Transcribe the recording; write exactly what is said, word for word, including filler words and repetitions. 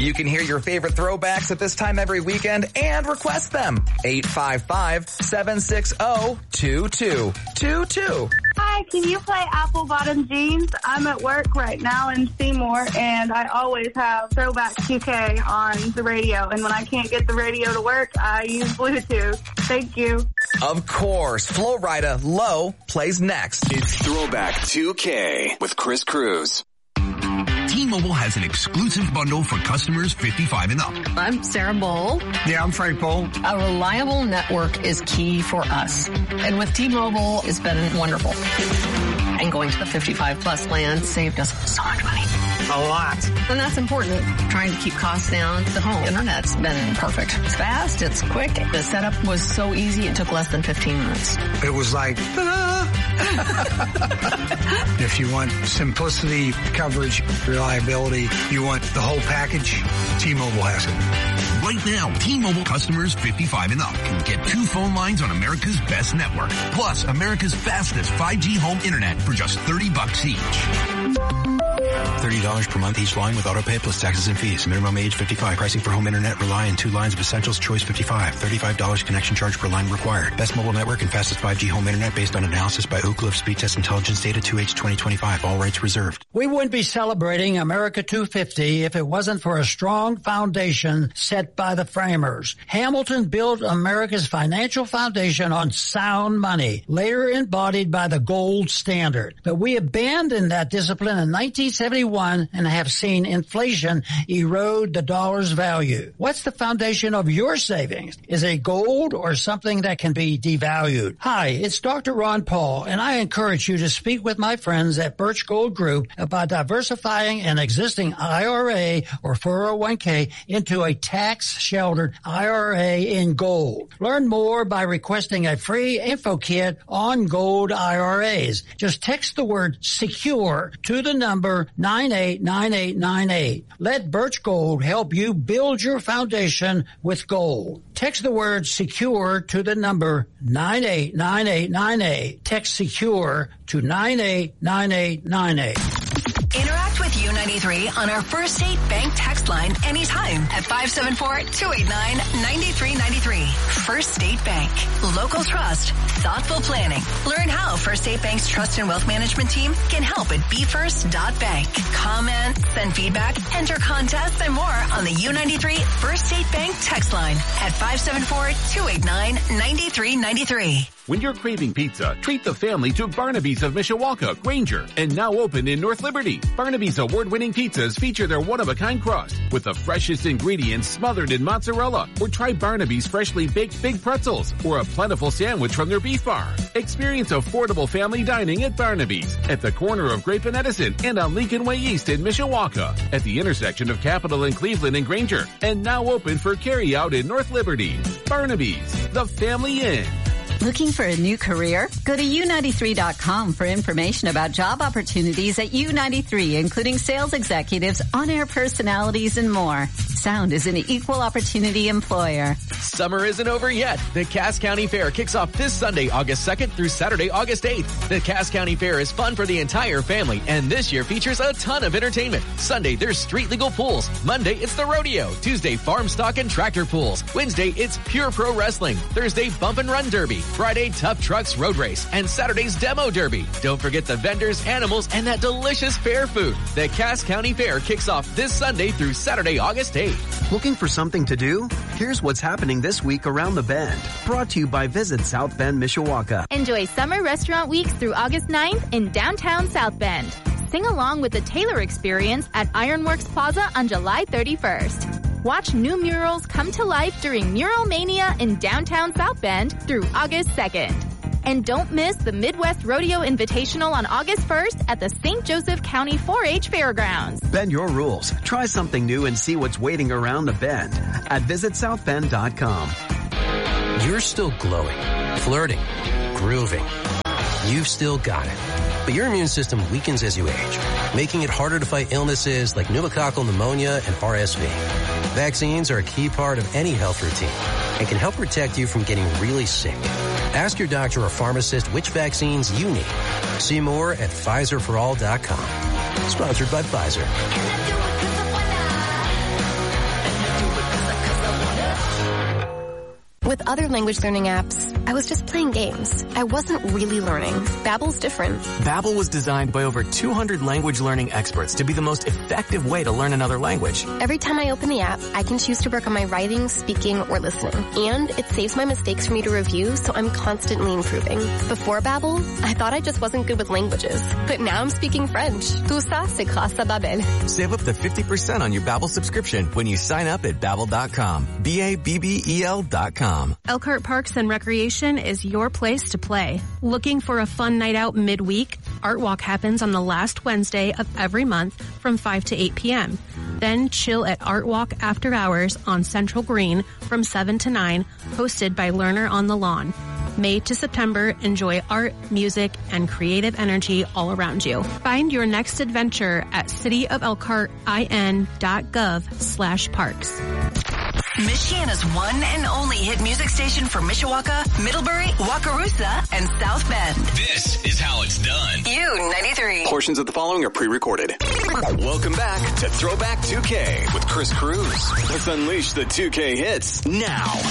You can hear your favorite throwbacks at this time every weekend and request them. eight five five, seven six zero, two two two two. Hi, can you play Apple Bottom Jeans? I'm at work right now in Seymour, and I always have Throwback two K on the radio. And when I can't get the radio to work, I use Bluetooth. Thank you. Of course, Flo Rida Low plays next. It's Throwback two K with Chris Cruz. T-Mobile has an exclusive bundle for customers fifty-five and up. I'm Sarah Bowl. Yeah, I'm Frank Bowl. A reliable network is key for us. And with T-Mobile, it's been wonderful. And going to the fifty-five plus plan saved us so much money. A lot. And that's important. Trying to keep costs down. The home internet's been perfect. It's fast. It's quick. The setup was so easy. It took less than fifteen minutes. It was like, ta-da! If you want simplicity, coverage, reliability, you want the whole package, T-Mobile has it. Right now, T-Mobile customers fifty-five and up can get two phone lines on America's best network, plus America's fastest five G home internet for just thirty bucks each. thirty dollars per month each line with autopay plus taxes and fees. Minimum age fifty-five. Pricing for home internet rely on two lines of Essentials Choice fifty-five. thirty-five dollars connection charge per line required. Best mobile network and fastest five G home internet based on analysis by Ookla of Speed Test Intelligence data two H twenty twenty-five. All rights reserved. We wouldn't be celebrating America two fifty if it wasn't for a strong foundation set by the framers. Hamilton built America's financial foundation on sound money, later embodied by the gold standard. But we abandoned that discipline in nineteen seventy-one and have seen inflation erode the dollar's value. What's the foundation of your savings? Is it gold or something that can be devalued? Hi, it's Doctor Ron Paul, and I encourage you to speak with my friends at Birch Gold Group about diversifying an existing I R A or four oh one k into a tax-sheltered I R A in gold. Learn more by requesting a free info kit on gold I R As. Just text the word SECURE to the number nine eight nine eight nine eight. Let Birch Gold help you build your foundation with gold. Text the word SECURE to the number nine eight nine eight nine eight. Text SECURE to nine eight nine eight nine eight. Interact with U ninety-three on our First State Bank text line anytime at five seven four, two eight nine, nine three nine three. First State Bank. Local trust. Thoughtful planning. Learn how First State Bank's trust and wealth management team can help at be first dot bank. Comment, send feedback, enter contests, and more on the U ninety-three First State Bank text line at five seven four, two eight nine, nine three nine three. When you're craving pizza, treat the family to Barnaby's of Mishawaka, Granger, and now open in North Liberty. Barnaby's award-winning pizzas feature their one-of-a-kind crust with the freshest ingredients smothered in mozzarella. Or try Barnaby's freshly baked big pretzels or a plentiful sandwich from their beef bar. Experience affordable family dining at Barnaby's at the corner of Grape and Edison and on Lincoln Way East in Mishawaka at the intersection of Capitol and Cleveland and Granger, and now open for carry-out in North Liberty. Barnaby's, the family inn. Looking for a new career? Go to U ninety-three dot com for information about job opportunities at U ninety-three, including sales executives, on-air personalities, and more. Sound is an equal opportunity employer. Summer isn't over yet. The Cass County Fair kicks off this Sunday, August second through Saturday, August eighth. The Cass County Fair is fun for the entire family, and this year features a ton of entertainment. Sunday, there's street legal pools. Monday, it's the rodeo. Tuesday, farm stock and tractor pools. Wednesday, it's pure pro wrestling. Thursday, bump and run derby. Friday, Tough Trucks Road Race, and Saturday's Demo Derby. Don't forget the vendors, animals, and that delicious fair food. The Cass County Fair kicks off this Sunday through Saturday, August eighth. Looking for something to do? Here's what's happening this week around the Bend. Brought to you by Visit South Bend, Mishawaka. Enjoy Summer Restaurant Weeks through August ninth in downtown South Bend. Sing along with the Taylor Experience at Ironworks Plaza on July thirty-first. Watch new murals come to life during Mural Mania in downtown South Bend through August second. And don't miss the Midwest Rodeo Invitational on August first at the Saint Joseph County four H Fairgrounds. Bend your rules. Try something new and see what's waiting around the Bend at visit south bend dot com. You're still glowing, flirting, grooving. You've still got it. But your immune system weakens as you age, making it harder to fight illnesses like pneumococcal pneumonia and R S V. Vaccines are a key part of any health routine and can help protect you from getting really sick. Ask your doctor or pharmacist which vaccines you need. See more at Pfizer for all dot com. Sponsored by Pfizer. With other language learning apps, I was just playing games. I wasn't really learning. Babbel's different. Babbel was designed by over two hundred language learning experts to be the most effective way to learn another language. Every time I open the app, I can choose to work on my writing, speaking, or listening. And it saves my mistakes for me to review, so I'm constantly improving. Before Babbel, I thought I just wasn't good with languages. But now I'm speaking French. Tout ça, c'est grâce à Babbel. Save up to fifty percent on your Babbel subscription when you sign up at Babbel dot com. B A B B E L dot com. Elkhart Parks and Recreation is your place to play. Looking for a fun night out midweek? Art Walk happens on the last Wednesday of every month from five to eight p.m. Then chill at Art Walk After Hours on Central Green from seven to nine, hosted by Learner on the Lawn. May to September, enjoy art, music, and creative energy all around you. Find your next adventure at city of elkhart I N dot gov slash parks. Michiana's one and only hit music station for Mishawaka, Middlebury, Wakarusa, and South Bend. This is how it's done. U ninety-three. Portions of the following are pre-recorded. Welcome back to Throwback two K with Chris Cruz. Let's unleash the two K hits now.